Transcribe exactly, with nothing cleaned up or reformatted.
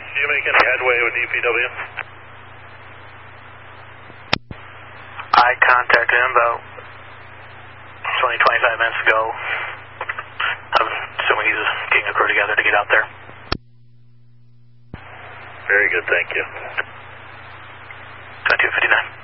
Did you make any headway with D P W? I contacted him about twenty, twenty-five minutes ago. I'm assuming he's getting a crew together to get out there. Very good, thank you. twenty-two fifty-nine.